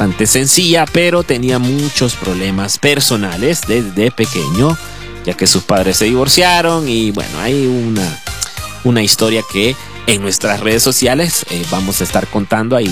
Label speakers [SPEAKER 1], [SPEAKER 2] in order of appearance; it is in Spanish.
[SPEAKER 1] bastante sencilla, pero tenía muchos problemas personales desde pequeño, ya que sus padres se divorciaron y bueno, hay una historia que en nuestras redes sociales vamos a estar contando ahí